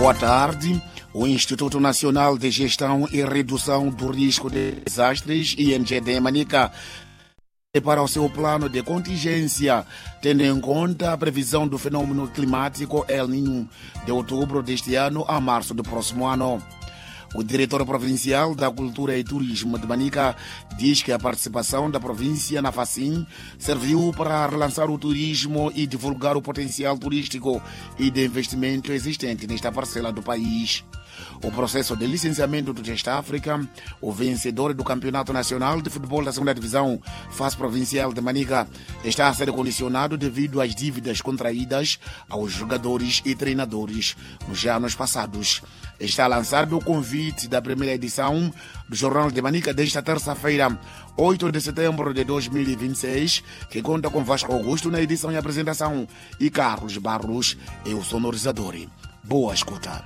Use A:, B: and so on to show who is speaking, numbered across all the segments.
A: Boa tarde. O Instituto Nacional de Gestão e Redução do Risco de Desastres, INGD Manica, prepara o seu plano de contingência, tendo em conta a previsão do fenômeno climático El Niño de outubro deste ano a março do próximo ano. O diretor provincial da Cultura e Turismo de Manica diz que a participação da província na FACIM serviu para relançar o turismo e divulgar o potencial turístico e de investimento existente nesta parcela do país. O processo de licenciamento do Test África, o vencedor do Campeonato Nacional de Futebol da Segunda Divisão, FAS Provincial de Manica, está a ser condicionado devido às dívidas contraídas aos jogadores e treinadores nos anos passados. Está lançado o convite da primeira edição do Jornal de Manica desta terça-feira, 8 de setembro de 2026, que conta com Vasco Augusto na edição e apresentação e Carlos Barros é o sonorizador. Boa escuta.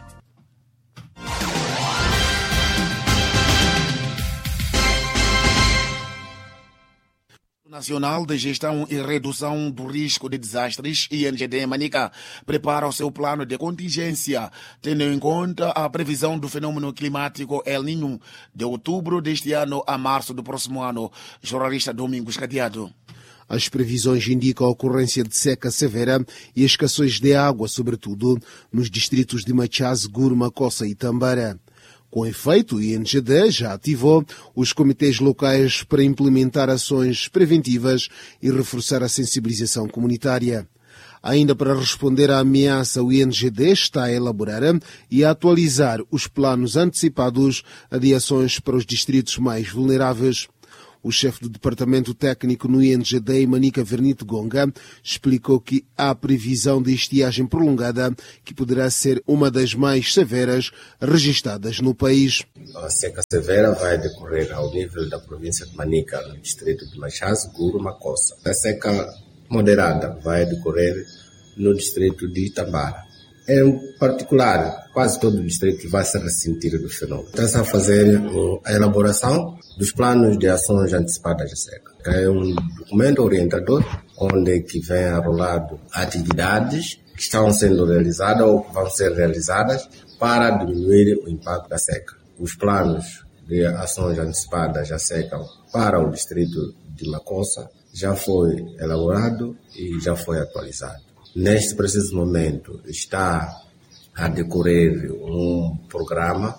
A: Nacional de Gestão e Redução do Risco de Desastres, INGD Manica, prepara o seu plano de contingência, tendo em conta a previsão do fenômeno climático El Niño de outubro deste ano a março do próximo ano. Jornalista Domingos Cadeado.
B: As previsões indicam a ocorrência de seca severa e escassez de água, sobretudo nos distritos de Machaz, Gurma, Coça e Tambara. Com efeito, o INGD já ativou os comitês locais para implementar ações preventivas e reforçar a sensibilização comunitária. Ainda para responder à ameaça, o INGD está a elaborar e a atualizar os planos antecipados de ações para os distritos mais vulneráveis. O chefe do Departamento Técnico no INGD, Manica Vernito Gonga, explicou que há previsão de estiagem prolongada que poderá ser uma das mais severas registradas no país.
C: A seca severa vai decorrer ao nível da província de Manica, no distrito de Machaz, Gurma, Coça. A seca moderada vai decorrer no distrito de Tambara. Em particular, quase todo o distrito vai se ressentir do fenômeno. Está-se a fazer a elaboração dos planos de ações antecipadas de seca. É um documento orientador onde que vem arrolado atividades que estão sendo realizadas ou que vão ser realizadas para diminuir o impacto da seca. Os planos de ações antecipadas da seca para o distrito de Macossa já foi elaborado e já foi atualizado. Neste preciso momento está a decorrer um programa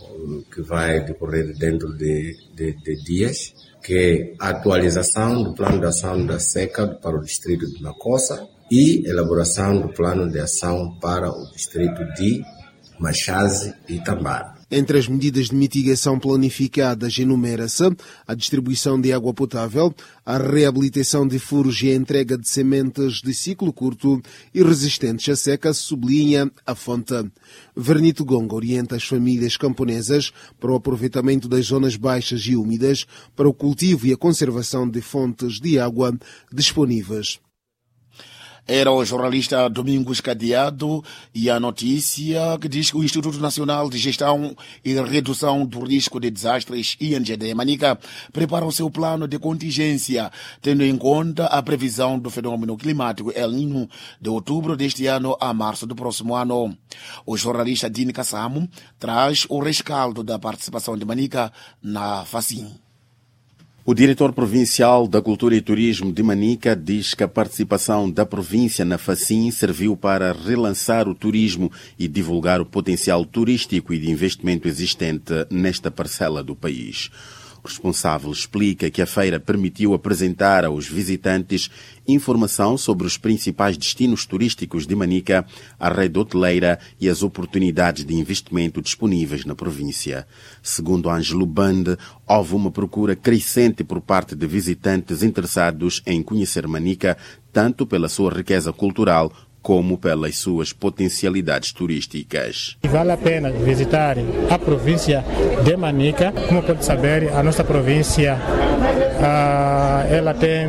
C: que vai decorrer dentro de dias, que é a atualização do plano de ação da seca para o distrito de Macossa e elaboração do plano de ação para o distrito de Machaz e Tambara.
B: Entre as medidas de mitigação planificadas enumera-se a distribuição de água potável, a reabilitação de furos e a entrega de sementes de ciclo curto e resistentes à seca, sublinha a fonte. Vernito Gonga orienta as famílias camponesas para o aproveitamento das zonas baixas e úmidas para o cultivo e a conservação de fontes de água disponíveis.
A: Era o jornalista Domingos Cadeado e a notícia que diz que o Instituto Nacional de Gestão e Redução do Risco de Desastres, INGD Manica, prepara o seu plano de contingência, tendo em conta a previsão do fenômeno climático El Niño de outubro deste ano a março do próximo ano. O jornalista Dini Kassamo traz o rescaldo da participação de Manica na FACIM.
D: O diretor provincial da Cultura e Turismo de Manica diz que a participação da província na FACIM serviu para relançar o turismo e divulgar o potencial turístico e de investimento existente nesta parcela do país. O responsável explica que a feira permitiu apresentar aos visitantes informação sobre os principais destinos turísticos de Manica, a rede hoteleira e as oportunidades de investimento disponíveis na província. Segundo Ângelo Bande, houve uma procura crescente por parte de visitantes interessados em conhecer Manica, tanto pela sua riqueza cultural como pelas suas potencialidades turísticas.
E: Vale a pena visitar a província de Manica. Como pode saber, a nossa província ela tem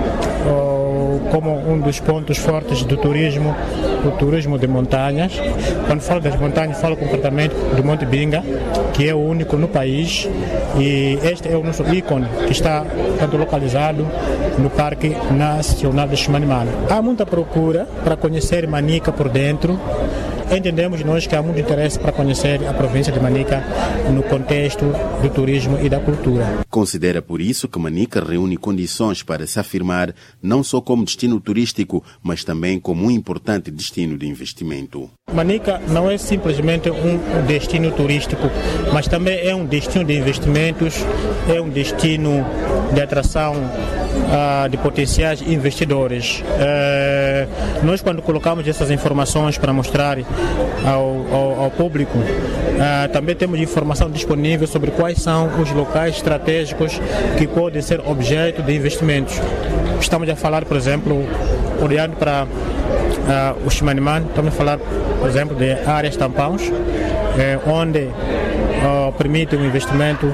E: como um dos pontos fortes do turismo, o turismo de montanhas. Quando falo das montanhas, falo concretamente do Monte Binga, que é o único no país, e este é o nosso ícone, que está localizado no Parque Nacional de Chimanimana. Há muita procura para conhecer Manica por dentro, entendemos nós que há muito interesse para conhecer a província de Manica no contexto do turismo e da cultura.
D: Considera por isso que Manica reúne condições para se afirmar não só como destino turístico, mas também como um importante destino de investimento.
E: Manica não é simplesmente um destino turístico, mas também é um destino de investimentos, é um destino de atração de potenciais investidores. Nós, quando colocamos essas informações para mostrar ao público, também temos informação disponível sobre quais são os locais estratégicos que podem ser objeto de investimentos. Estamos a falar, por exemplo, olhando para o Chimanimani, estamos a falar, por exemplo, de áreas tampões, onde permite o investimento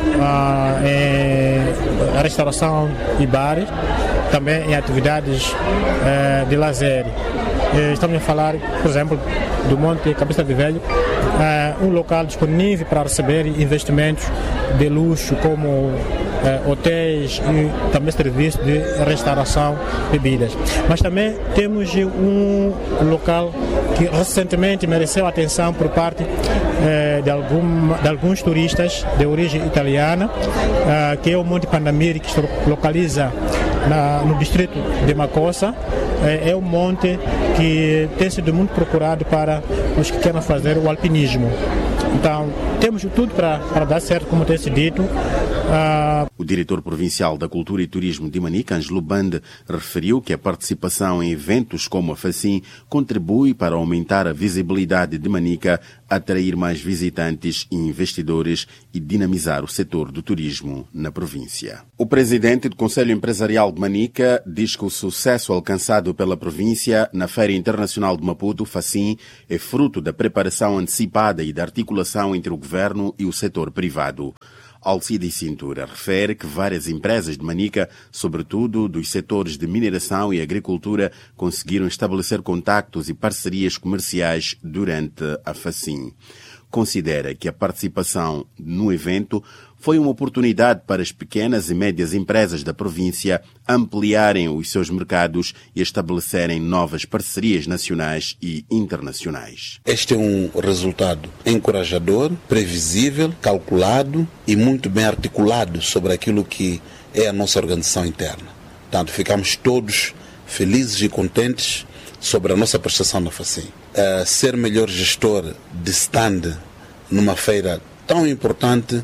E: em restauração e bares, também em atividades de lazer. Estamos a falar, por exemplo, do Monte Cabeça de Velho, um local disponível para receber investimentos de luxo como hotéis e também serviços de restauração e bebidas. Mas também temos um local que recentemente mereceu atenção por parte de alguns turistas de origem italiana, que é o Monte Pandamiri, que se localiza no distrito de Makossa. É um monte que tem sido muito procurado para os que querem fazer o alpinismo. Então, temos tudo para dar certo, como tem sido dito.
D: O diretor provincial da Cultura e Turismo de Manica, Ângelo Bande, referiu que a participação em eventos como a FACIM contribui para aumentar a visibilidade de Manica, atrair mais visitantes e investidores e dinamizar o setor do turismo na província. O presidente do Conselho Empresarial de Manica diz que o sucesso alcançado pela província na Feira Internacional de Maputo, FACIM, é fruto da preparação antecipada e da articulação entre o governo e o setor privado. Alcides Cintura refere que várias empresas de Manica, sobretudo dos setores de mineração e agricultura, conseguiram estabelecer contactos e parcerias comerciais durante a FACIM. Considera que a participação no evento foi uma oportunidade para as pequenas e médias empresas da província ampliarem os seus mercados e estabelecerem novas parcerias nacionais e internacionais.
F: Este é um resultado encorajador, previsível, calculado e muito bem articulado sobre aquilo que é a nossa organização interna. Portanto, ficamos todos felizes e contentes sobre a nossa prestação na FACIM. Ser melhor gestor de stand numa feira tão importante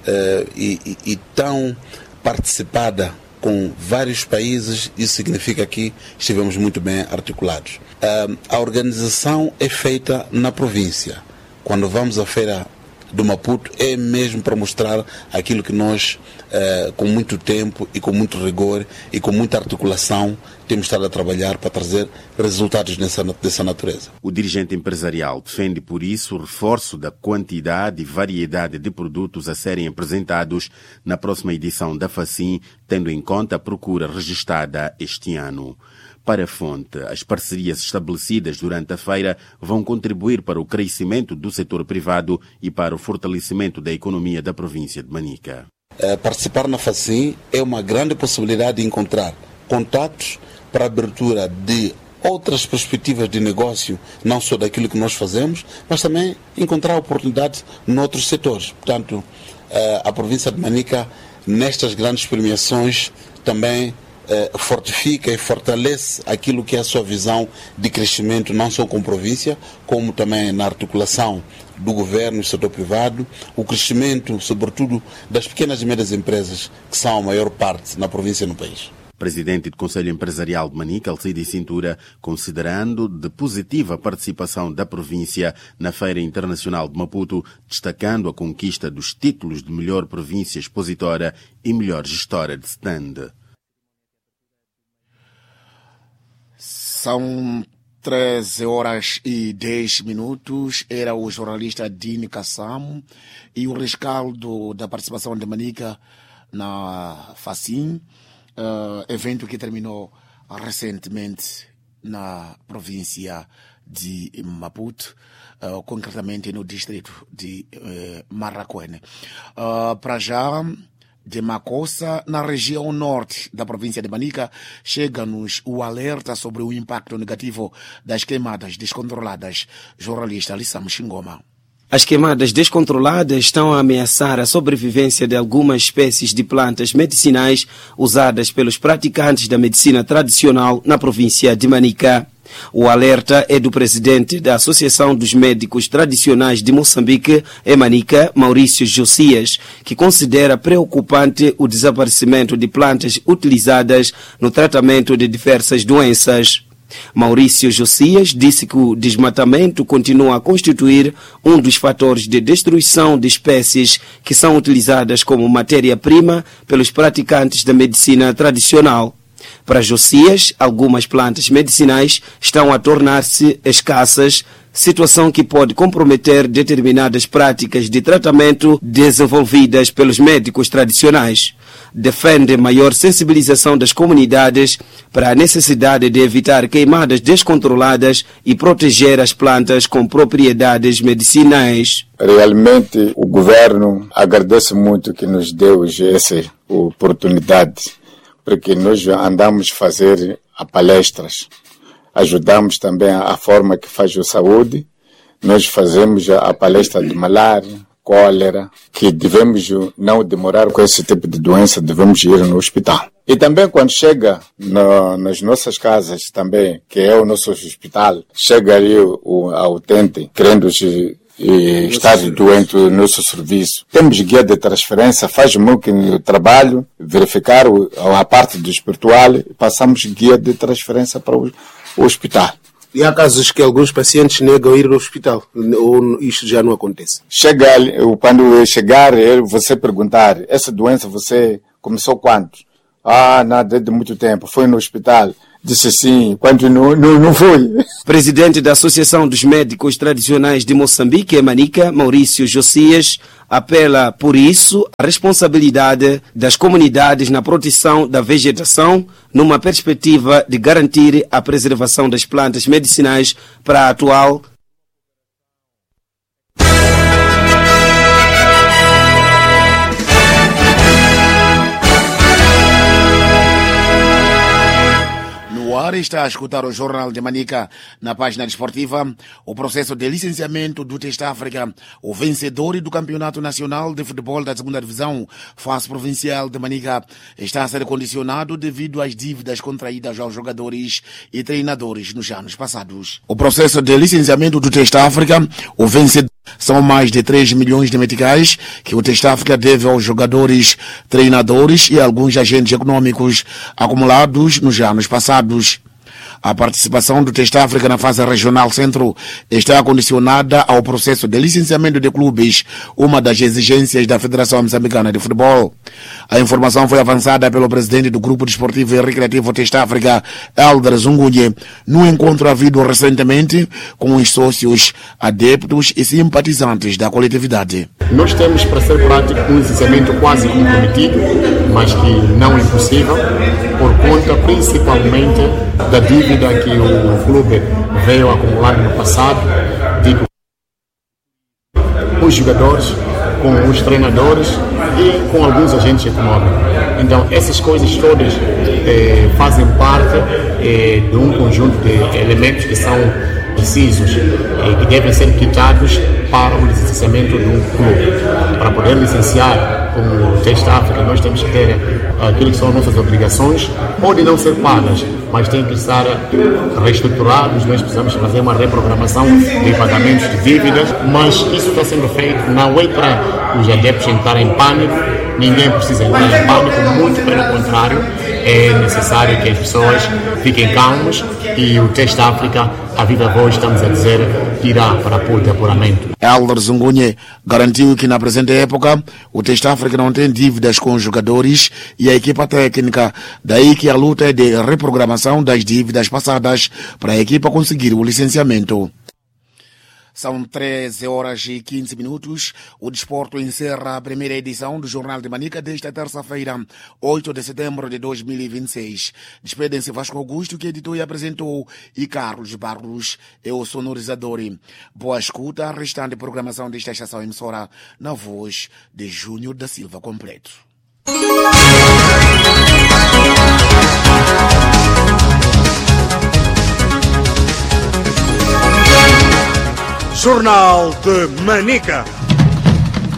F: e tão participada com vários países, isso significa que estivemos muito bem articulados. A organização é feita na província. Quando vamos à feira do Maputo, é mesmo para mostrar aquilo que nós, com muito tempo e com muito rigor e com muita articulação, temos estado a trabalhar para trazer resultados dessa natureza.
D: O dirigente empresarial defende, por isso, o reforço da quantidade e variedade de produtos a serem apresentados na próxima edição da FACIM, tendo em conta a procura registada este ano. Para a fonte, as parcerias estabelecidas durante a feira vão contribuir para o crescimento do setor privado e para o fortalecimento da economia da província de Manica.
F: Participar na FACIM é uma grande possibilidade de encontrar contatos para a abertura de outras perspectivas de negócio, não só daquilo que nós fazemos, mas também encontrar oportunidades noutros setores. Portanto, a província de Manica, nestas grandes premiações, também fortifica e fortalece aquilo que é a sua visão de crescimento, não só com a província, como também na articulação do governo e do setor privado, o crescimento, sobretudo, das pequenas e médias empresas, que são a maior parte na província e no país.
D: Presidente do Conselho Empresarial de Manica, Alcides Cintura, considerando de positiva a participação da província na Feira Internacional de Maputo, destacando a conquista dos títulos de melhor província expositora e melhor gestora de stand.
A: São 13h10. Era o jornalista Dini Kassam e o rescaldo da participação de Manica na FACIM, evento que terminou recentemente na província de Maputo, concretamente no distrito de Marraquene. Para já, de Macossa, na região norte da província de Manica, chega-nos o alerta sobre o impacto negativo das queimadas descontroladas. Jornalista Lissamo Xingoma.
G: As queimadas descontroladas estão a ameaçar a sobrevivência de algumas espécies de plantas medicinais usadas pelos praticantes da medicina tradicional na província de Manica. O alerta é do presidente da Associação dos Médicos Tradicionais de Moçambique, em Manica, Maurício Josias, que considera preocupante o desaparecimento de plantas utilizadas no tratamento de diversas doenças. Maurício Josias disse que o desmatamento continua a constituir um dos fatores de destruição de espécies que são utilizadas como matéria-prima pelos praticantes da medicina tradicional. Para Josias, algumas plantas medicinais estão a tornar-se escassas, situação que pode comprometer determinadas práticas de tratamento desenvolvidas pelos médicos tradicionais. Defende maior sensibilização das comunidades para a necessidade de evitar queimadas descontroladas e proteger as plantas com propriedades medicinais.
H: Realmente o governo agradece muito que nos deu essa oportunidade, porque nós andamos a fazer palestras, ajudamos também a forma que faz a saúde, nós fazemos a palestra de malária, cólera, que devemos não demorar com esse tipo de doença, devemos ir no hospital. E também quando chega nas nossas casas também, que é o nosso hospital, chega ali o utente querendo estar doente no nosso serviço. Temos guia de transferência, faz muito trabalho, verificar a parte do espiritual e passamos guia de transferência para o hospital.
B: E há casos que alguns pacientes negam ir ao hospital, ou isto já não acontece?
H: Quando chegar, você perguntar, essa doença você começou quando? Nada de muito tempo, foi no hospital. Disse sim, quando não foi.
G: Presidente da Associação dos Médicos Tradicionais de Moçambique, em Manica, Maurício Josias, apela, por isso, a responsabilidade das comunidades na proteção da vegetação, numa perspectiva de garantir a preservação das plantas medicinais para a atual
A: Está a escutar o Jornal de Manica. Na página desportiva, o processo de licenciamento do Testa África, o vencedor do Campeonato Nacional de Futebol da Segunda Divisão, Fase Provincial de Manica, está a ser condicionado devido às dívidas contraídas aos jogadores e treinadores nos anos passados. O processo de licenciamento do Testa África, o vencedor, são mais de 3 milhões de meticais que o Testa África deve aos jogadores, treinadores e alguns agentes econômicos acumulados nos anos passados. A participação do Testa África na fase regional centro está condicionada ao processo de licenciamento de clubes, uma das exigências da Federação Moçambicana de Futebol. A informação foi avançada pelo presidente do Grupo Desportivo e Recreativo Testa África, Elder Zungunye, no encontro havido recentemente com os sócios, adeptos e simpatizantes da coletividade.
I: Nós temos, para ser prático, um licenciamento quase comprometido, mas que não impossível, por conta principalmente da dívida que o clube veio acumular no passado, com os jogadores, com os treinadores e com alguns agentes econômicos. Então, essas coisas todas fazem parte de um conjunto de elementos que são precisos e que devem ser quitados para o licenciamento do clube. Para poder licenciar como Testa África, nós temos que ter aquilo que são nossas obrigações, podem não ser pagas, mas têm que estar reestruturados. Nós precisamos fazer uma reprogramação de pagamentos de dívidas, mas isso está sendo feito, não é para os adeptos entrarem em pânico, ninguém precisa entrar em pânico, muito pelo contrário, é necessário que as pessoas fiquem calmas e o Testa África, a viva voz, estamos a dizer, irá para o apuramento.
A: Elder Zungunye garantiu que na presente época o Testa África não tem dívidas com os jogadores e a equipa técnica, daí que a luta é de reprogramação das dívidas passadas para a equipa conseguir o licenciamento. São 13 horas e 15 minutos. O desporto encerra a primeira edição do Jornal de Manica desta terça-feira, 8 de setembro de 2026. Despedem-se Vasco Augusto, que editou e apresentou, e Carlos Barros é o sonorizador. Boa escuta, a restante programação desta estação emissora na voz de Júnior da Silva completo.
J: Jornal de Manica.